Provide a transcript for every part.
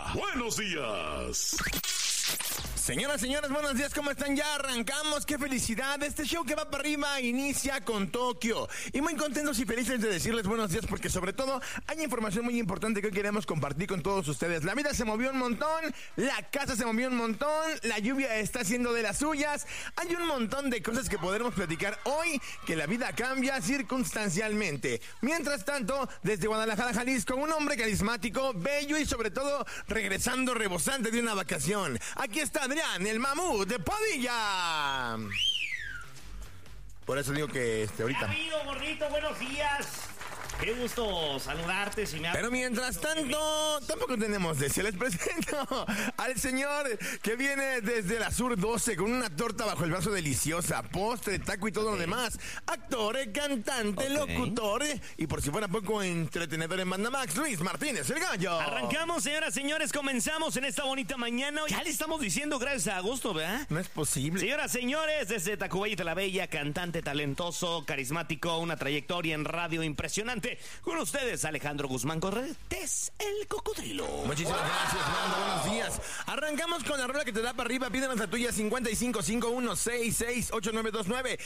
Buenos días. Señoras, señores, buenos días, ¿cómo están? Ya arrancamos, qué felicidad. Este show que va para arriba inicia con Tokio. Y muy contentos y felices de decirles buenos días porque sobre todo hay información muy importante que hoy queremos compartir con todos ustedes. La vida se movió un montón, la casa se movió un montón, la lluvia está haciendo de las suyas. Hay un montón de cosas que podremos platicar hoy, que la vida cambia circunstancialmente. Mientras tanto, desde Guadalajara, Jalisco, un hombre carismático, bello y sobre todo regresando rebosante de una vacación. Aquí está Adrián, el mamut de Padilla. Por eso digo que ahorita. Amigo gordito, buenos días. Qué gusto saludarte. Pero mientras tanto, tampoco tenemos de si les presento al señor que viene desde la Sur 12 con una torta bajo el brazo deliciosa, postre, taco y todo lo demás. Actor, cantante, locutor y por si fuera poco entretenedor en Bandamax, Luis Martínez, el gallo. Arrancamos, señoras, señores, comenzamos en esta bonita mañana. Ya le estamos diciendo gracias a Augusto, ¿verdad? No es posible. Señoras, señores, desde Tacubaya la Bella, cantante talentoso, carismático, una trayectoria en radio impresionante. Con ustedes, Alejandro Guzmán Cortés, el cocodrilo. Muchísimas gracias, Mando. Buenos días. Arrancamos con la rola que te da para arriba. Pídenos la tuya 5551668929.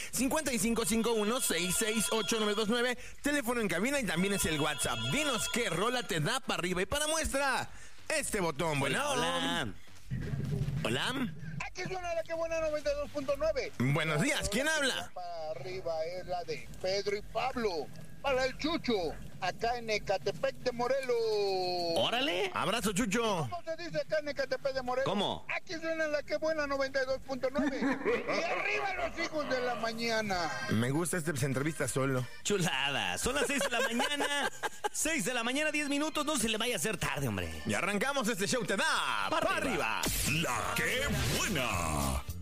5551668929. Teléfono en cabina y también es el WhatsApp. Dinos qué rola te da para arriba. Y para muestra, este botón. Bueno. Hola. Hola. Aquí suena la que buena 92.9. Buenos días, ¿quién habla? Para arriba es la de Pedro y Pablo. Para el Chucho, acá en Ecatepec de Morelos. Órale. Abrazo, Chucho. ¿Cómo se dice acá en Ecatepec de Morelos? ¿Cómo? Aquí suena la que buena 92.9. Y arriba los hijos de la mañana. Me gusta entrevista solo. Chulada. Son las 6 de la mañana. 6 de la mañana, 10 minutos. No se le vaya a hacer tarde, hombre. Y arrancamos este show. Te da para arriba. La que buena.